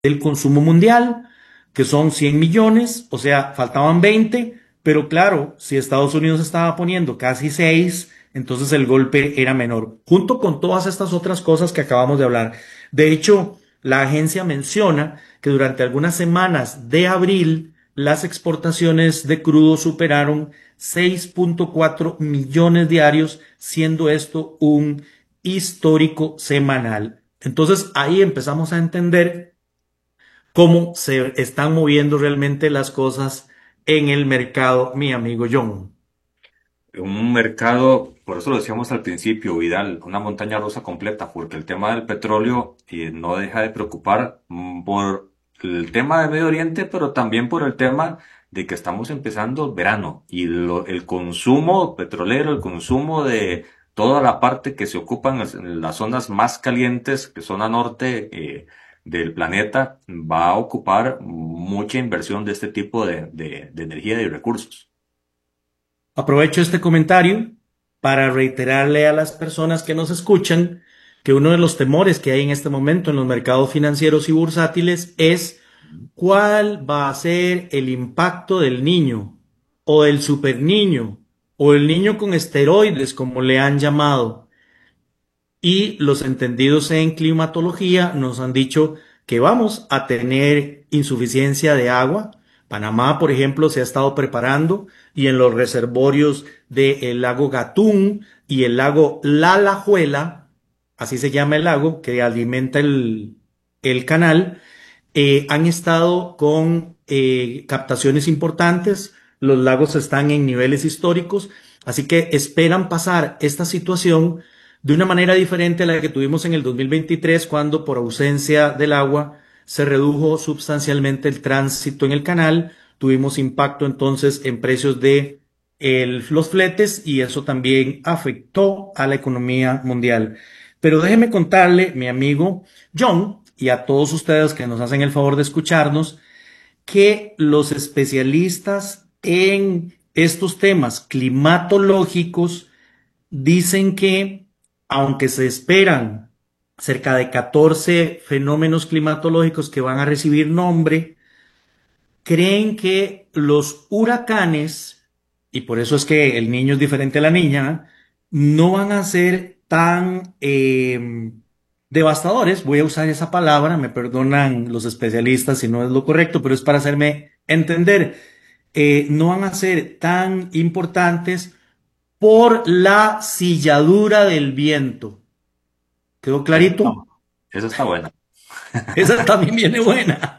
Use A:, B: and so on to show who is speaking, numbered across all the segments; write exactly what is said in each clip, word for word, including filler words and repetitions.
A: del consumo mundial, que son cien millones, o sea, faltaban veinte, pero claro, si Estados Unidos estaba poniendo casi seis, entonces el golpe era menor, junto con todas estas otras cosas que acabamos de hablar. De hecho, la agencia menciona que durante algunas semanas de abril, las exportaciones de crudo superaron seis punto cuatro millones diarios, siendo esto un histórico semanal. Entonces ahí empezamos a entender cómo se están moviendo realmente las cosas en el mercado, mi amigo John.
B: Un mercado, por eso lo decíamos al principio, Vidal, una montaña rusa completa, porque el tema del petróleo eh, no deja de preocupar mm, por el tema del Medio Oriente, pero también por el tema de que estamos empezando verano y lo- el consumo petrolero, el consumo de toda la parte que se ocupan en en las zonas más calientes, que zona norte eh, del planeta, va a ocupar mucha inversión de este tipo de, de de energía y recursos.
A: Aprovecho este comentario para reiterarle a las personas que nos escuchan que uno de los temores que hay en este momento en los mercados financieros y bursátiles es cuál va a ser el impacto del niño o del superniño o el niño con esteroides, como le han llamado. Y los entendidos en climatología nos han dicho que vamos a tener insuficiencia de agua. Panamá, por ejemplo, se ha estado preparando y en los reservorios del lago Gatún y el lago Lalajuela, así se llama el lago que alimenta el, el canal, eh, han estado con eh, captaciones importantes. Los lagos están en niveles históricos, así que esperan pasar esta situación de una manera diferente a la que tuvimos en el dos mil veintitrés, cuando por ausencia del agua se redujo sustancialmente el tránsito en el canal. Tuvimos impacto entonces en precios de el- los fletes y eso también afectó a la economía mundial. Pero déjeme contarle, mi amigo John, y a todos ustedes que nos hacen el favor de escucharnos, que los especialistas en estos temas climatológicos dicen que, aunque se esperan cerca de catorce fenómenos climatológicos que van a recibir nombre, creen que los huracanes, y por eso es que el niño es diferente a la niña, no van a ser tan eh, devastadores. Voy a usar esa palabra, me perdonan los especialistas si no es lo correcto, pero es para hacerme entender. Eh, no van a ser tan importantes por la silladura del viento. ¿Quedó
B: Eso está,
A: clarito?
B: eso está bueno.
A: Esa también viene buena.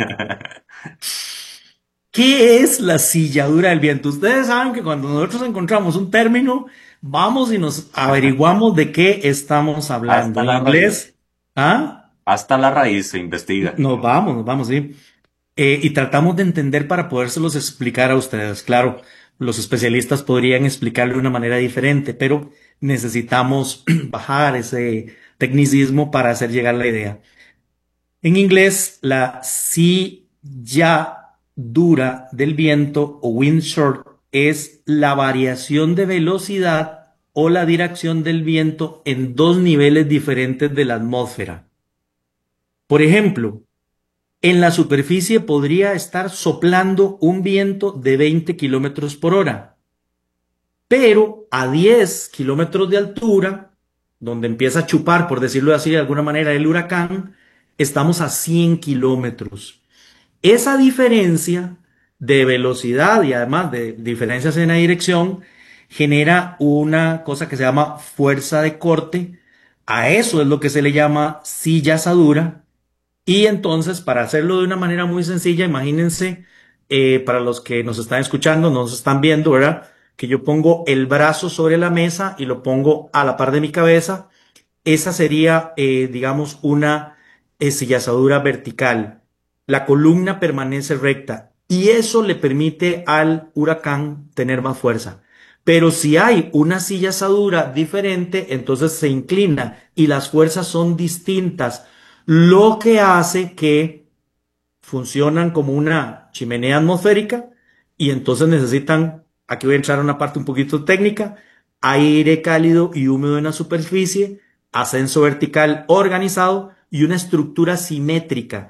A: ¿Qué es la silladura del viento? Ustedes saben que cuando nosotros encontramos un término, vamos y nos averiguamos de qué estamos hablando.
B: Hasta
A: En
B: la raíz.
A: inglés, ¿ah?
B: Hasta la raíz se investiga.
A: Nos vamos, nos vamos, sí. Eh, y tratamos de entender para podérselos explicar a ustedes. Claro, los especialistas podrían explicarlo de una manera diferente, pero necesitamos bajar ese tecnicismo para hacer llegar la idea. En inglés, la silla dura del viento o windsurf es la variación de velocidad o la dirección del viento en dos niveles diferentes de la atmósfera. Por ejemplo, en la superficie podría estar soplando un viento de veinte kilómetros por hora, pero a diez kilómetros de altura, donde empieza a chupar, por decirlo así de alguna manera, el huracán, estamos a cien kilómetros. Esa diferencia de velocidad y además de diferencias en la dirección genera una cosa que se llama fuerza de corte. A eso es lo que se le llama sillazadura. Y entonces, para hacerlo de una manera muy sencilla, imagínense, eh, para los que nos están escuchando, nos están viendo, ¿verdad? Que yo pongo el brazo sobre la mesa y lo pongo a la par de mi cabeza. Esa sería, eh, digamos, una ensillazadura vertical. La columna permanece recta y eso le permite al huracán tener más fuerza. Pero si hay una sillazadura diferente, entonces se inclina y las fuerzas son distintas, lo que hace que funcionan como una chimenea atmosférica y entonces necesitan, aquí voy a entrar a una parte un poquito técnica, aire cálido y húmedo en la superficie, ascenso vertical organizado y una estructura simétrica.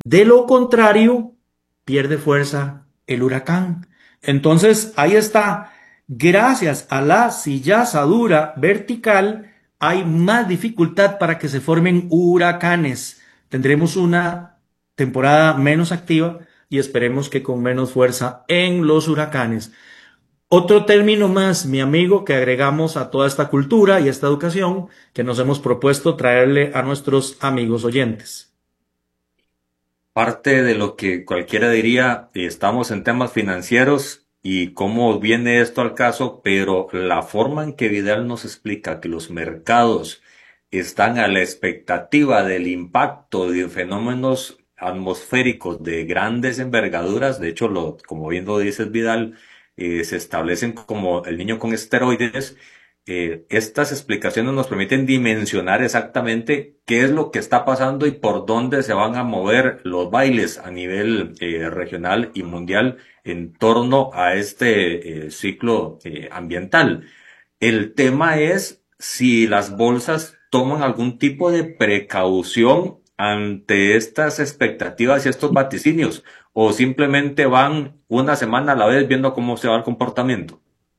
A: De lo contrario, pierde fuerza el huracán. Entonces, ahí está. Gracias a la sillazadura vertical, hay más dificultad para que se formen huracanes. Tendremos una temporada menos activa y esperemos que con menos fuerza en los huracanes. Otro término más, mi amigo, que agregamos a toda esta cultura y esta educación que nos hemos propuesto traerle a nuestros amigos oyentes.
B: Parte de lo que cualquiera diría, eh, estamos en temas financieros y cómo viene esto al caso, pero la forma en que Vidal nos explica que los mercados están a la expectativa del impacto de fenómenos atmosféricos de grandes envergaduras, de hecho, lo, como bien lo dices Vidal, eh, se establecen como el niño con esteroides. Eh, estas explicaciones nos permiten dimensionar exactamente qué es lo que está pasando y por dónde se van a mover los bailes a nivel eh, regional y mundial en torno a este eh, ciclo eh, ambiental. El tema es si las bolsas toman algún tipo de precaución ante estas expectativas y estos vaticinios, o simplemente van una semana a la vez viendo cómo se va el comportamiento.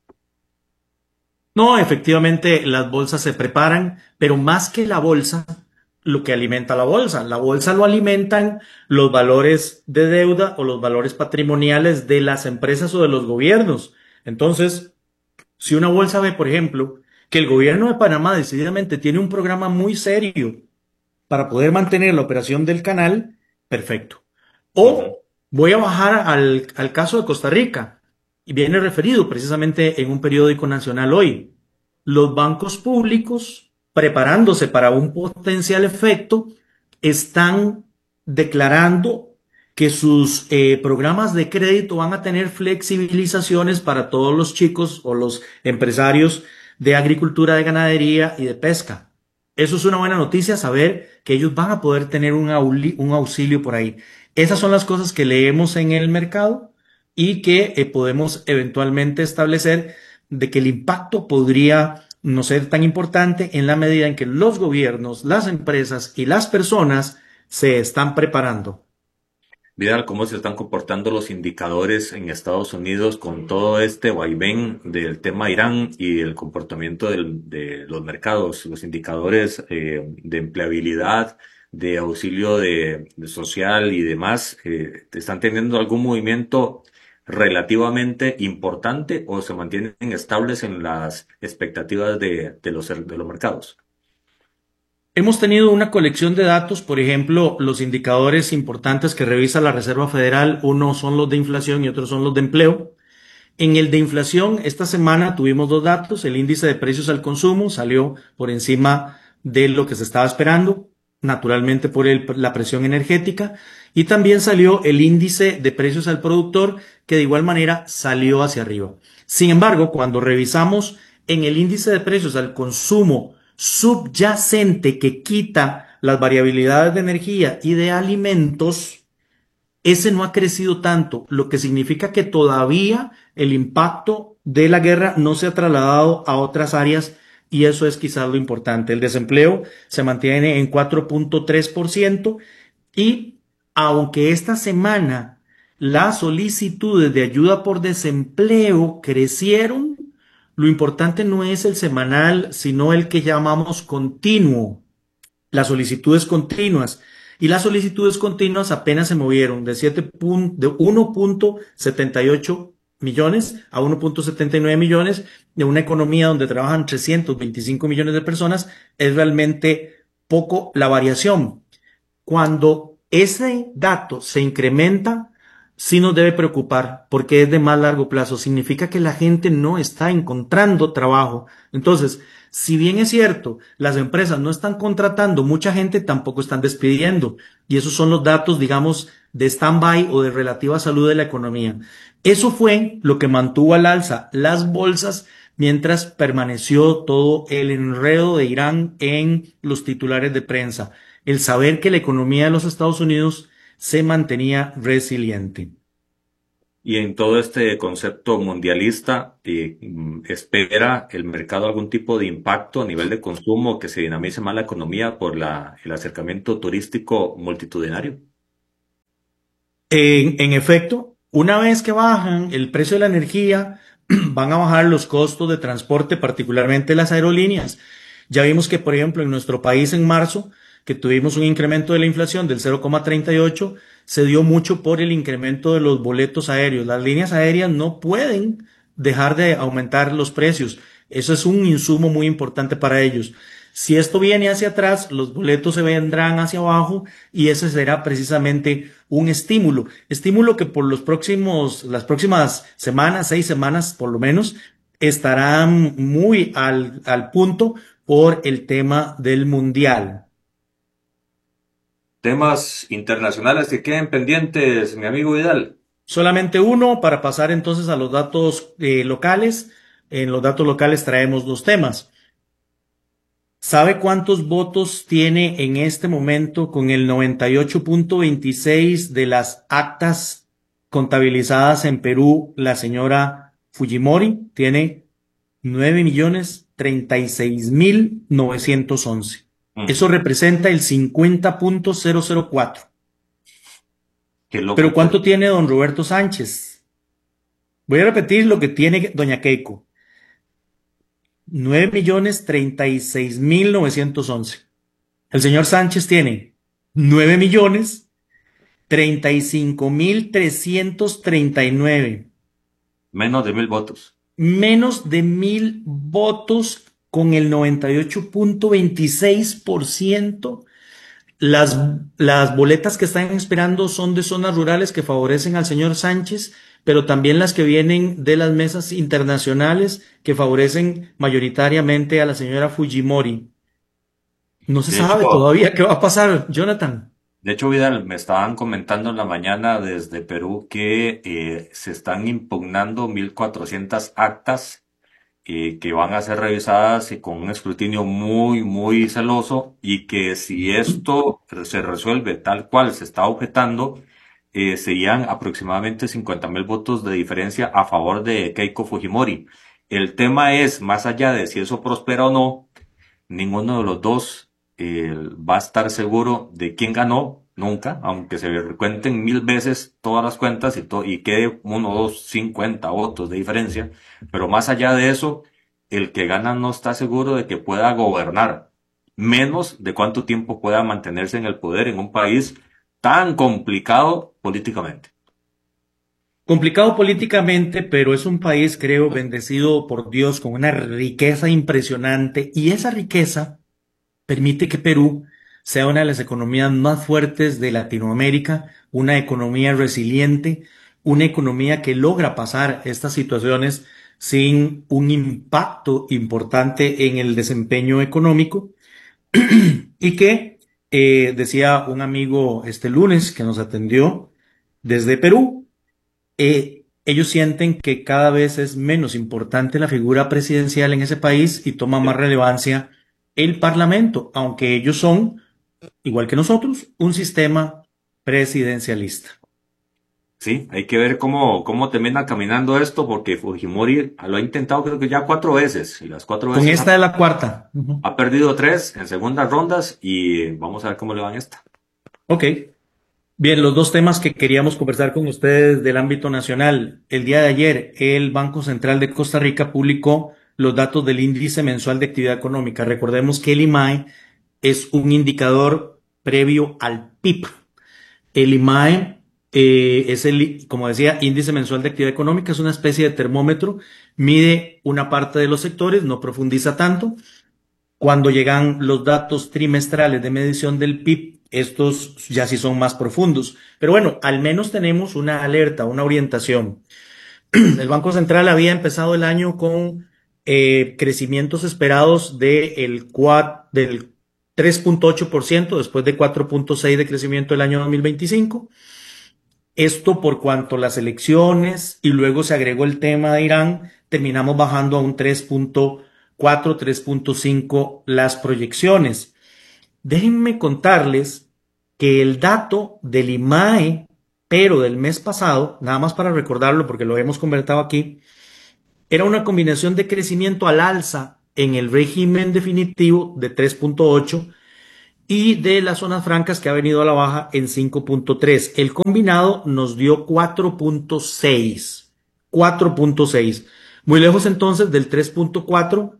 A: No, efectivamente las bolsas se preparan, pero más que la bolsa, lo que alimenta la bolsa. La bolsa lo alimentan los valores de deuda o los valores patrimoniales de las empresas o de los gobiernos. Entonces, si una bolsa ve, por ejemplo, que el gobierno de Panamá decididamente tiene un programa muy serio para poder mantener la operación del canal, perfecto.
B: Ujú.
A: O voy a bajar al, al caso de Costa Rica, y viene referido precisamente en un periódico nacional hoy. Los bancos públicos, preparándose para un potencial efecto, están declarando que sus eh, programas de crédito van a tener flexibilizaciones para todos los chicos o los empresarios de agricultura, de ganadería y de pesca. Eso es una buena noticia, saber que ellos van a poder tener un, auli- un auxilio por ahí. Esas son las cosas que leemos en el mercado y que eh, podemos eventualmente establecer de que el impacto podría no ser tan importante en la medida en que los gobiernos, las empresas y las personas se están preparando.
B: Vidal, ¿cómo se están comportando los indicadores en Estados Unidos con todo este vaivén del tema Irán y el comportamiento del- de los mercados, los indicadores eh, de empleabilidad, de auxilio de, de social y demás? Eh, ¿están teniendo algún movimiento relativamente importante o se mantienen estables en las expectativas de, de los, de los mercados?
A: Hemos tenido una colección de datos, por ejemplo, los indicadores importantes que revisa la Reserva Federal, uno son los de inflación y otros son los de empleo. En el de inflación, esta semana tuvimos dos datos. El índice de precios al consumo salió por encima de lo que se estaba esperando, naturalmente por el- la presión energética. Y también salió el índice de precios al productor, que de igual manera salió hacia arriba. Sin embargo, cuando revisamos en el índice de precios al consumo subyacente que quita las variabilidades de energía y de alimentos, ese no ha crecido tanto, lo que significa que todavía el impacto de la guerra no se ha trasladado a otras áreas y eso es quizás lo importante. El desempleo se mantiene en cuatro punto tres por ciento y aunque esta semana las solicitudes de ayuda por desempleo crecieron, lo importante no es el semanal, sino el que llamamos continuo, las solicitudes continuas. Y las solicitudes continuas apenas se movieron de, siete de uno punto setenta y ocho millones a uno punto setenta y nueve millones de una economía donde trabajan trescientos veinticinco millones de personas. Es realmente poco la variación. Cuando ese dato se incrementa, sí nos debe preocupar porque es de más largo plazo. Significa que la gente no está encontrando trabajo. Entonces, si bien es cierto, las empresas no están contratando, mucha gente tampoco están despidiendo. Y esos son los datos, digamos, de stand-by o de relativa salud de la economía. Eso fue lo que mantuvo al alza las bolsas mientras permaneció todo el enredo de Irán en los titulares de prensa, el saber que la economía de los Estados Unidos se mantenía resiliente.
B: Y en todo este concepto mundialista, eh, mm, ¿espera el mercado algún tipo de impacto a nivel de consumo que se dinamice más la economía por la, el acercamiento turístico multitudinario?
A: En, en efecto, una vez que bajan el precio de la energía, van a bajar los costos de transporte, particularmente las aerolíneas. Ya vimos que, por ejemplo, en nuestro país en marzo, que tuvimos un incremento de la inflación del cero coma treinta y ocho, se dio mucho por el incremento de los boletos aéreos. Las líneas aéreas no pueden dejar de aumentar los precios. Eso es un insumo muy importante para ellos. Si esto viene hacia atrás, los boletos se vendrán hacia abajo y ese será precisamente un estímulo. Estímulo que por los próximos, las próximas semanas, seis semanas por lo menos, estarán muy al, al punto por el tema del mundial.
B: Temas internacionales que queden pendientes, mi amigo Vidal.
A: Solamente uno para pasar entonces a los datos eh, locales. En los datos locales traemos dos temas. ¿Sabe cuántos votos tiene en este momento con el noventa y ocho punto veintiséis de las actas contabilizadas en Perú la señora Fujimori? Tiene nueve millones treinta y seis mil novecientos once.
B: Mm,
A: Eso representa el cincuenta punto cero cero cuatro.
B: qué loco.
A: Pero ¿cuánto tiene don Roberto Sánchez? Voy a repetir lo que tiene doña Keiko. nueve millones treinta y seis mil novecientos once. El señor Sánchez tiene nueve millones treinta y cinco mil trescientos treinta y nueve.
B: Menos de mil votos.
A: Menos de mil votos con el noventa y ocho punto veintiséis por ciento. Las, las boletas que están esperando son de zonas rurales que favorecen al señor Sánchez, pero también las que vienen de las mesas internacionales que favorecen mayoritariamente a la señora Fujimori. No se
B: De
A: sabe
B: hecho,
A: todavía qué va a pasar, Jonathan.
B: de hecho, Vidal, me estaban comentando en la mañana desde Perú que eh, se están impugnando mil cuatrocientas actas eh, que van a ser revisadas y con un escrutinio muy, muy celoso y que si esto se resuelve tal cual se está objetando, eh, serían aproximadamente cincuenta mil votos de diferencia a favor de Keiko Fujimori. El tema es, más allá de si eso prospera o no, ninguno de los dos eh, va a estar seguro de quién ganó, nunca, aunque se cuenten mil veces todas las cuentas y, to y quede uno, dos, cincuenta votos de diferencia, pero más allá de eso, el que gana no está seguro de que pueda gobernar, menos de cuánto tiempo pueda mantenerse en el poder en un país tan complicado políticamente.
A: Complicado políticamente, pero es un país, creo, bendecido por Dios con una riqueza impresionante y esa riqueza permite que Perú sea una de las economías más fuertes de Latinoamérica, una economía resiliente, una economía que logra pasar estas situaciones sin un impacto importante en el desempeño económico y que, eh, decía un amigo este lunes que nos atendió desde Perú, eh, ellos sienten que cada vez es menos importante la figura presidencial en ese país y toma más relevancia el Parlamento, aunque ellos son, igual que nosotros, un sistema presidencialista.
B: Sí, hay que ver cómo, cómo termina caminando esto, porque Fujimori lo ha intentado creo que ya cuatro veces, y las cuatro
A: Con
B: veces ha,
A: esta es la cuarta. Uh-huh.
B: ha perdido tres en segundas rondas, y vamos a ver cómo le va en esta.
A: Ok. Bien, los dos temas que queríamos conversar con ustedes del ámbito nacional. El día de ayer, el Banco Central de Costa Rica publicó los datos del índice mensual de actividad económica. Recordemos que el I M A E es un indicador previo al P I B. El I M A E eh, es el, como decía, índice mensual de actividad económica, es una especie de termómetro, mide una parte de los sectores, no profundiza tanto. Cuando llegan los datos trimestrales de medición del P I B, estos ya sí son más profundos. Pero bueno, al menos tenemos una alerta, una orientación. El Banco Central había empezado el año con eh, crecimientos esperados de el cuatro, del tres punto ocho por ciento después de cuatro punto seis por ciento de crecimiento el año dos mil veinticinco. Esto por cuanto las elecciones y luego se agregó el tema de Irán, terminamos bajando a un tres punto cuatro, tres punto cinco las proyecciones. Déjenme contarles que el dato del I M A E, pero del mes pasado, nada más para recordarlo porque lo hemos convertido aquí, era una combinación de crecimiento al alza en el régimen definitivo de tres punto ocho y de las zonas francas que ha venido a la baja en cinco punto tres. El combinado nos dio cuatro punto seis. cuatro punto seis. Muy lejos entonces del tres punto cuatro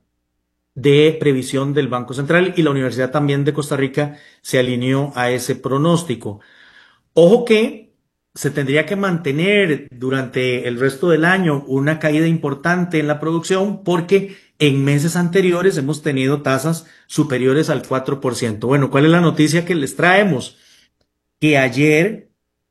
A: de previsión del Banco Central, y la Universidad también de Costa Rica se alineó a ese pronóstico. Ojo que se tendría que mantener durante el resto del año una caída importante en la producción porque en meses anteriores hemos tenido tasas superiores al cuatro por ciento. Bueno, ¿cuál es la noticia que les traemos? Que ayer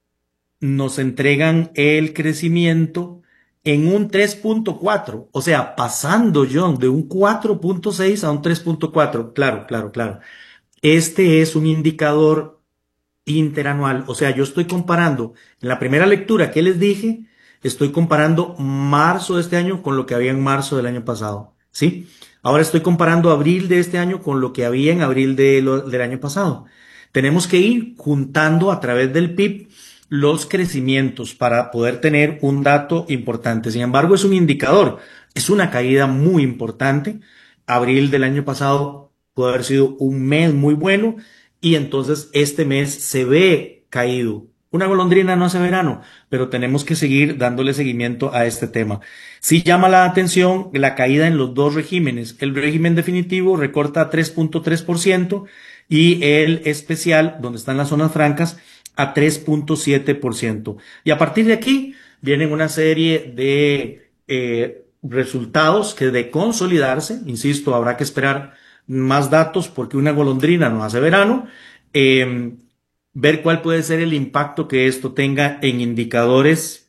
A: nos entregan el crecimiento en un tres punto cuatro, o sea, pasando, John, de un cuatro punto seis a un tres punto cuatro. Claro, claro, claro. Este es un indicador interanual, o sea, yo estoy comparando, en la primera lectura que les dije, estoy comparando marzo de este año con lo que había en marzo del año pasado, ¿sí? Ahora estoy comparando abril de este año con lo que había en abril de lo, del año pasado. Tenemos que ir juntando a través del P I B los crecimientos para poder tener un dato importante. Sin embargo, es un indicador, es una caída muy importante. Abril del año pasado puede haber sido un mes muy bueno y entonces este mes se ve caído. Una golondrina no hace verano, pero tenemos que seguir dándole seguimiento a este tema. Sí llama la atención la caída en los dos regímenes. El régimen definitivo recorta tres punto tres por ciento y el especial, donde están las zonas francas, a tres punto siete por ciento. Y a partir de aquí vienen una serie de eh, resultados que de consolidarse, insisto, habrá que esperar más datos porque una golondrina no hace verano, eh, ver cuál puede ser el impacto que esto tenga en indicadores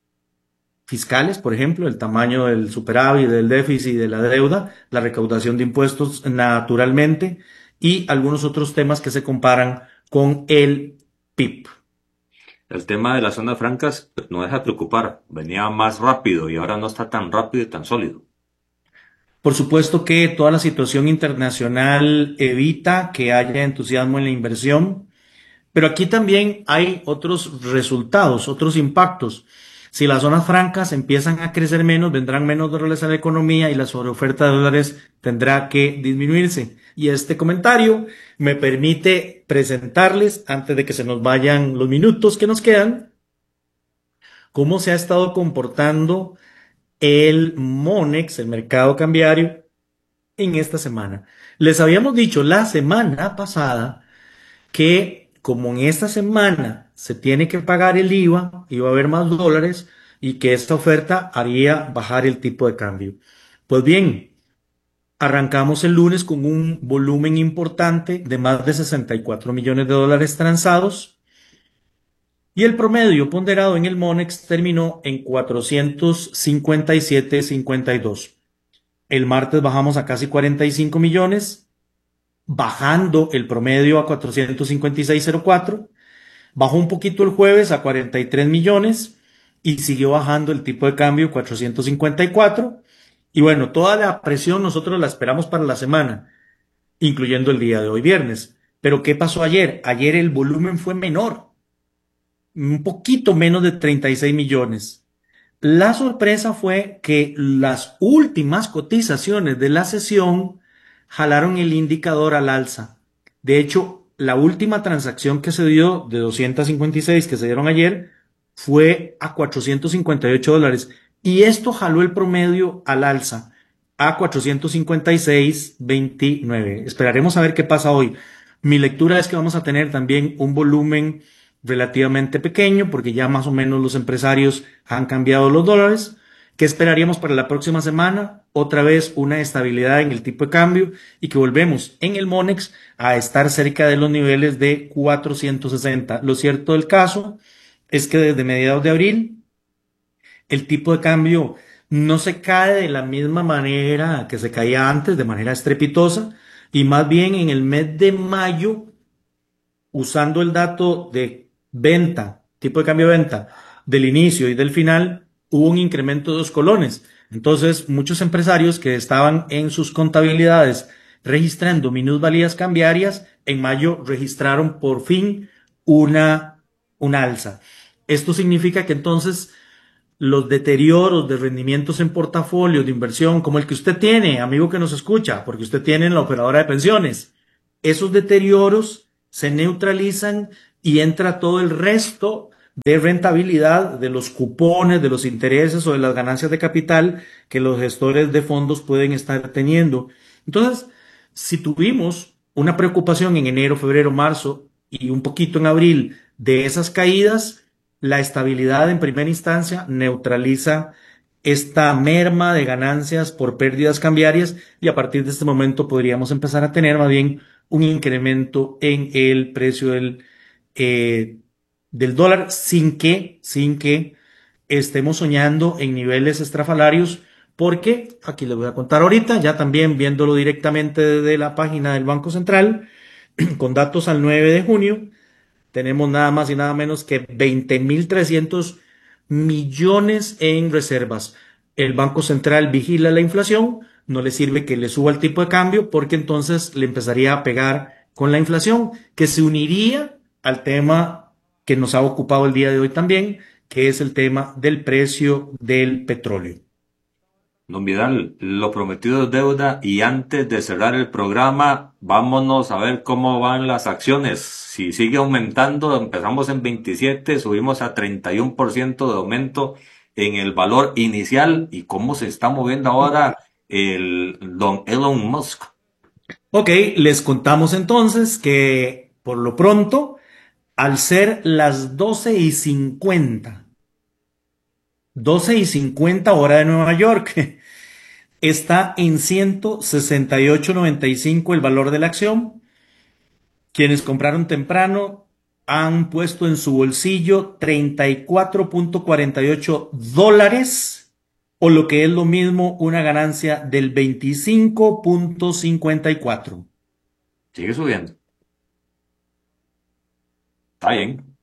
A: fiscales, por ejemplo, el tamaño del superávit, del déficit, de la deuda, la recaudación de impuestos naturalmente y algunos otros temas que se comparan con el P I B.
B: El tema de las zonas francas pues, no deja de preocupar. Venía más rápido y ahora no está tan rápido y tan sólido.
A: Por supuesto que toda la situación internacional evita que haya entusiasmo en la inversión, pero aquí también hay otros resultados, otros impactos. Si las zonas francas empiezan a crecer menos, vendrán menos dólares a la economía y la sobreoferta de dólares tendrá que disminuirse. Y este comentario me permite presentarles, antes de que se nos vayan los minutos que nos quedan, cómo se ha estado comportando el Monex, el mercado cambiario, en esta semana. Les habíamos dicho la semana pasada que como en esta semana se tiene que pagar el I V A, iba a haber más dólares y que esta oferta haría bajar el tipo de cambio. Pues bien, arrancamos el lunes con un volumen importante de más de sesenta y cuatro millones de dólares transados y el promedio ponderado en el Monex terminó en cuatrocientos cincuenta y siete punto cincuenta y dos. El martes bajamos a casi cuarenta y cinco millones, bajando el promedio a cuatrocientos cincuenta y seis punto cero cuatro, bajó un poquito el jueves a cuarenta y tres millones y siguió bajando el tipo de cambio cuatrocientos cincuenta y cuatro. Y bueno, toda la presión nosotros la esperamos para la semana, incluyendo el día de hoy viernes. Pero ¿qué pasó ayer? Ayer el volumen fue menor, un poquito menos de treinta y seis millones. La sorpresa fue que las últimas cotizaciones de la sesión jalaron el indicador al alza. De hecho, la última transacción que se dio de doscientos cincuenta y seis que se dieron ayer fue a cuatrocientos cincuenta y ocho dólares y esto jaló el promedio al alza a cuatrocientos cincuenta y seis punto veintinueve. Esperaremos a ver qué pasa hoy. Mi lectura es que vamos a tener también un volumen relativamente pequeño porque ya más o menos los empresarios han cambiado los dólares. ¿Qué esperaríamos para la próxima semana? Otra vez una estabilidad en el tipo de cambio y que volvemos en el Monex a estar cerca de los niveles de cuatrocientos sesenta. Lo cierto del caso es que desde mediados de abril el tipo de cambio no se cae de la misma manera que se caía antes, de manera estrepitosa, y más bien en el mes de mayo, usando el dato de venta, tipo de cambio de venta, del inicio y del final, hubo un incremento de dos colones. Entonces, muchos empresarios que estaban en sus contabilidades registrando minusvalías cambiarias, en mayo registraron por fin una, una alza. Esto significa que entonces los deterioros de rendimientos en portafolio de inversión, como el que usted tiene, amigo que nos escucha, porque usted tiene en la operadora de pensiones, esos deterioros se neutralizan y entra todo el resto de rentabilidad de los cupones, de los intereses o de las ganancias de capital que los gestores de fondos pueden estar teniendo. Entonces, si tuvimos una preocupación en enero, febrero, marzo y un poquito en abril de esas caídas, la estabilidad en primera instancia neutraliza esta merma de ganancias por pérdidas cambiarias y a partir de este momento podríamos empezar a tener más bien un incremento en el precio del, eh, del dólar sin que, sin que estemos soñando en niveles estrafalarios, porque aquí les voy a contar ahorita, ya también viéndolo directamente desde la página del Banco Central, con datos al nueve de junio, tenemos nada más y nada menos que veinte mil trescientos millones en reservas. El Banco Central vigila la inflación, no le sirve que le suba el tipo de cambio porque entonces le empezaría a pegar con la inflación, que se uniría al tema que nos ha ocupado el día de hoy también, que es el tema del precio del petróleo.
B: Don Vidal, lo prometido es deuda y antes de cerrar el programa, vámonos a ver cómo van las acciones. Si sigue aumentando, empezamos en veintisiete, subimos a treinta y uno por ciento de aumento en el valor inicial y cómo se está moviendo ahora el don Elon Musk.
A: Ok, les contamos entonces que por lo pronto, al ser las doce y cincuenta, doce y cincuenta hora de Nueva York, está en ciento sesenta y ocho punto noventa y cinco el valor de la acción. Quienes compraron temprano han puesto en su bolsillo treinta y cuatro punto cuarenta y ocho dólares, o lo que es lo mismo, una ganancia del veinticinco punto cincuenta y cuatro.
B: Sigue subiendo. Está bien.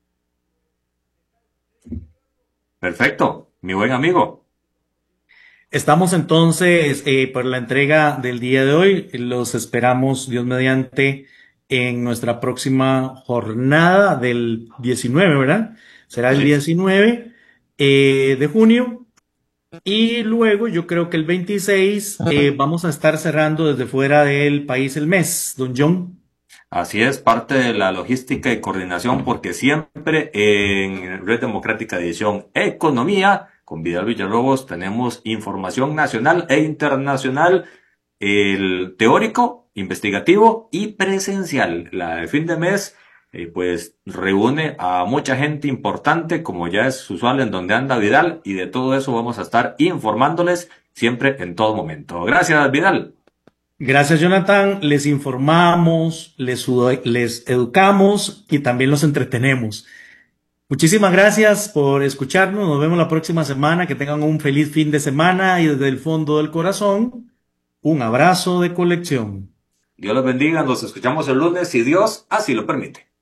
B: Perfecto, mi buen amigo.
A: Estamos entonces eh, por la entrega del día de hoy. Los esperamos, Dios mediante, en nuestra próxima jornada del diecinueve, ¿verdad? Será el
B: Sí.
A: diecinueve eh, de junio. Y luego yo creo que el veintiséis eh, vamos a estar cerrando desde fuera del país el mes, don John.
B: Así es, parte de la logística y coordinación, porque siempre en Red Democrática Edición Economía, con Vidal Villalobos, tenemos información nacional e internacional, el teórico, investigativo y presencial. La de fin de mes, eh, pues reúne a mucha gente importante, como ya es usual en donde anda Vidal, y de todo eso vamos a estar informándoles siempre en todo momento. Gracias, Vidal.
A: Gracias, Jonathan. Les informamos, les, les educamos y también los entretenemos. Muchísimas gracias por escucharnos. Nos vemos la próxima semana. Que tengan un feliz fin de semana y desde el fondo del corazón, un abrazo de colección.
B: Dios los bendiga, nos escuchamos el lunes si Dios así lo permite.